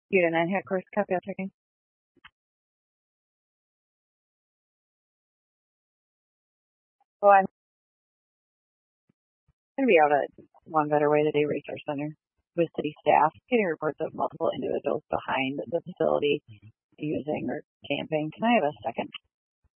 Unit 9 headquarters, copy out checking. Well, I'm going to be out at One Better Way Today Resource Center with city staff, getting reports of multiple individuals behind the facility using or camping. Can I have a second?